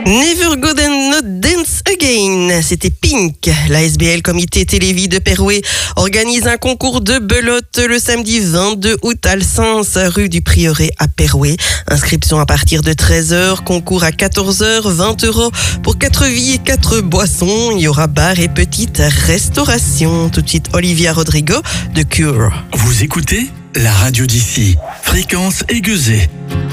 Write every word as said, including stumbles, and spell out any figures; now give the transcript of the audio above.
Never Go and Not Dance Again, c'était Pink. La S B L Comité Télévis de Perouet organise un concours de belote le samedi vingt-deux août à Alsens, rue du Prieuré à Perouet. Inscription à partir de treize heures, concours à quatorze heures, vingt euros pour quatre vies et quatre boissons. Il y aura bar et petite restauration. Tout de suite, Olivia Rodrigo de Cure. Vous écoutez la radio d'ici, Fréquence Aiguezée.